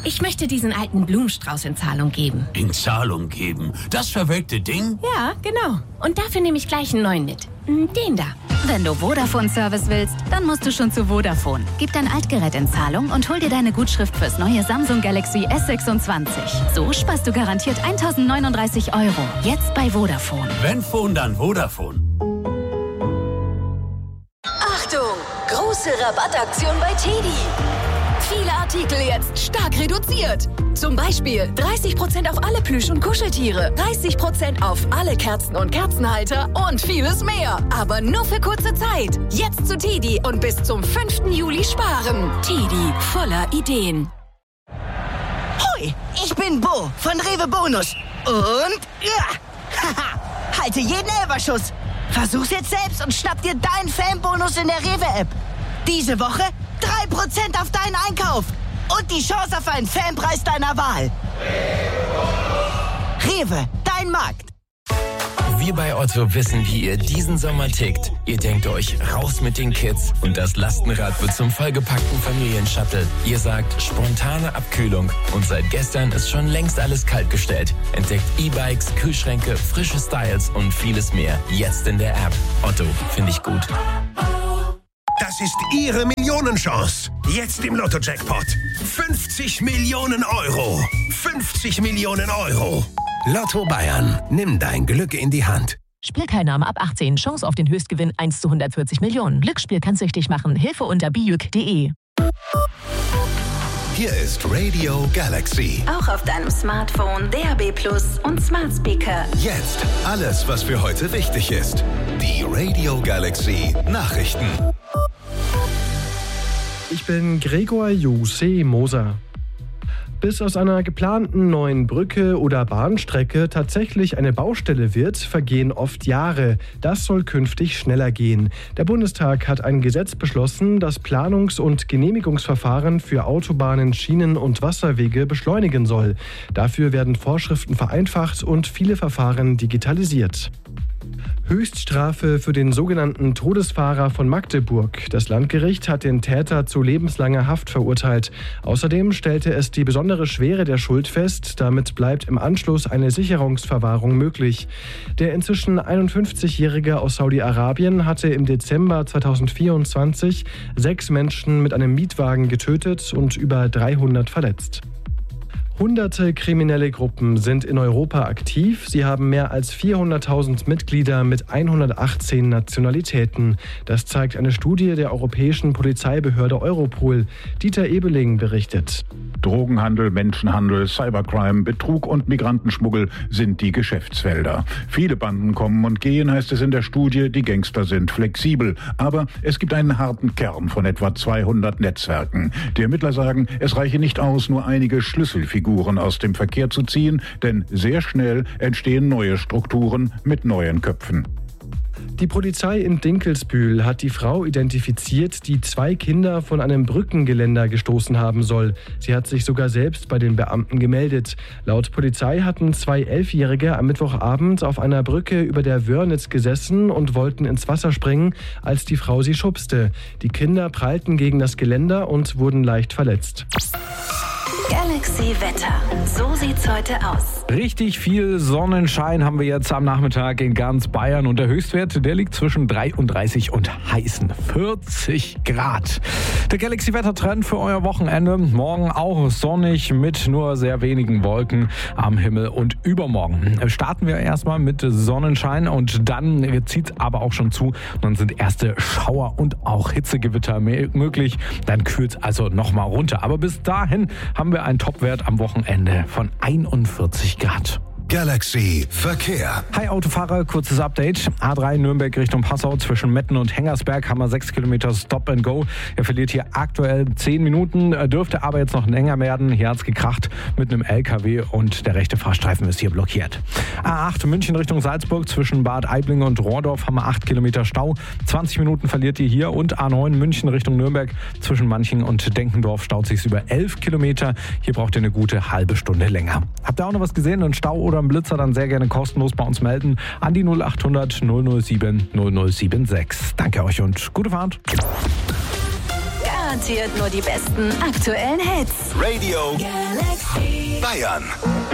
Ich möchte diesen alten Blumenstrauß in Zahlung geben. In Zahlung geben? Das verwelkte Ding? Ja, genau. Und dafür nehme ich gleich einen neuen mit. Den da. Wenn du Vodafone-Service willst, dann musst du schon zu Vodafone. Gib dein Altgerät in Zahlung und hol dir deine Gutschrift fürs neue Samsung Galaxy S26. So sparst du garantiert 1.039 €. Jetzt bei Vodafone. Wenn Phone, dann Vodafone. Achtung! Große Rabattaktion bei TEDi. Viele Artikel jetzt stark reduziert. Zum Beispiel 30% auf alle Plüsch- und Kuscheltiere, 30% auf alle Kerzen und Kerzenhalter und vieles mehr. Aber nur für kurze Zeit. Jetzt zu TEDi und bis zum 5. Juli sparen. TEDi, voller Ideen. Hoi, ich bin Bo von Rewe Bonus. Und haha, halte jeden Elberschuss. Versuch's jetzt selbst und schnapp dir deinen Fanbonus in der Rewe-App. Diese Woche 3% auf deinen Einkauf und die Chance auf einen Fanpreis deiner Wahl. Rewe, dein Markt. Wir bei Otto wissen, wie ihr diesen Sommer tickt. Ihr denkt euch, raus mit den Kids und das Lastenrad wird zum vollgepackten Familienshuttle. Ihr sagt, spontane Abkühlung und seit gestern ist schon längst alles kaltgestellt. Entdeckt E-Bikes, Kühlschränke, frische Styles und vieles mehr. Jetzt in der App. Otto, finde ich gut. Das ist Ihre Millionenchance. Jetzt im Lotto-Jackpot. 50 Millionen €. 50 Millionen €. Lotto Bayern. Nimm dein Glück in die Hand. Spielteilnahme ab 18. Chance auf den Höchstgewinn 1 zu 140 Millionen. Glücksspiel kann süchtig machen. Hilfe unter bijuk.de. Hier ist Radio Galaxy. Auch auf deinem Smartphone, DAB+ und Smart Speaker. Jetzt alles, was für heute wichtig ist. Die Radio Galaxy Nachrichten. Ich bin Gregor Jose Moser. Bis aus einer geplanten neuen Brücke oder Bahnstrecke tatsächlich eine Baustelle wird, vergehen oft Jahre. Das soll künftig schneller gehen. Der Bundestag hat ein Gesetz beschlossen, das Planungs- und Genehmigungsverfahren für Autobahnen, Schienen und Wasserwege beschleunigen soll. Dafür werden Vorschriften vereinfacht und viele Verfahren digitalisiert. Höchststrafe für den sogenannten Todesfahrer von Magdeburg. Das Landgericht hat den Täter zu lebenslanger Haft verurteilt. Außerdem stellte es die besondere Schwere der Schuld fest. Damit bleibt im Anschluss eine Sicherungsverwahrung möglich. Der inzwischen 51-Jährige aus Saudi-Arabien hatte im Dezember 2024 6 Menschen mit einem Mietwagen getötet und über 300 verletzt. Hunderte kriminelle Gruppen sind in Europa aktiv. Sie haben mehr als 400.000 Mitglieder mit 118 Nationalitäten. Das zeigt eine Studie der europäischen Polizeibehörde Europol. Dieter Ebeling berichtet. Drogenhandel, Menschenhandel, Cybercrime, Betrug und Migrantenschmuggel sind die Geschäftsfelder. Viele Banden kommen und gehen, heißt es in der Studie. Die Gangster sind flexibel. Aber es gibt einen harten Kern von etwa 200 Netzwerken. Die Ermittler sagen, es reiche nicht aus, nur einige Schlüsselfiguren aus dem Verkehr zu ziehen, denn sehr schnell entstehen neue Strukturen mit neuen Köpfen. Die Polizei in Dinkelsbühl hat die Frau identifiziert, die 2 Kinder von einem Brückengeländer gestoßen haben soll. Sie hat sich sogar selbst bei den Beamten gemeldet. Laut Polizei hatten 2 11-Jährige am Mittwochabend auf einer Brücke über der Wörnitz gesessen und wollten ins Wasser springen, als die Frau sie schubste. Die Kinder prallten gegen das Geländer und wurden leicht verletzt. Galaxy Wetter. So sieht's heute aus. Richtig viel Sonnenschein haben wir jetzt am Nachmittag in ganz Bayern und der Höchstwert, der liegt zwischen 33 und heißen 40 Grad. Der Galaxy Wettertrend für euer Wochenende. Morgen auch sonnig mit nur sehr wenigen Wolken am Himmel und übermorgen starten wir erstmal mit Sonnenschein und dann zieht es aber auch schon zu. Dann sind erste Schauer und auch Hitzegewitter möglich. Dann kühlt es also nochmal runter. Aber bis dahin haben wir einen Topwert am Wochenende von 41 Grad. Galaxy Verkehr. Hi Autofahrer, kurzes Update. A3 Nürnberg Richtung Passau zwischen Metten und Hengersberg haben wir 6 Kilometer Stop and Go. Er verliert hier aktuell 10 Minuten, dürfte aber jetzt noch länger werden. Hier hat's gekracht mit einem LKW und der rechte Fahrstreifen ist hier blockiert. A8 München Richtung Salzburg zwischen Bad Aibling und Rohrdorf haben wir 8 Kilometer Stau. 20 Minuten verliert ihr hier und A9 München Richtung Nürnberg zwischen Manching und Denkendorf staut sich über 11 Kilometer. Hier braucht ihr eine gute halbe Stunde länger. Habt ihr auch noch was gesehen? Einen Stau oder einen Blitzer, dann sehr gerne kostenlos bei uns melden an die 0800 007 0076. Danke euch und gute Fahrt. Garantiert nur die besten aktuellen Hits. Radio Galaxy Bayern.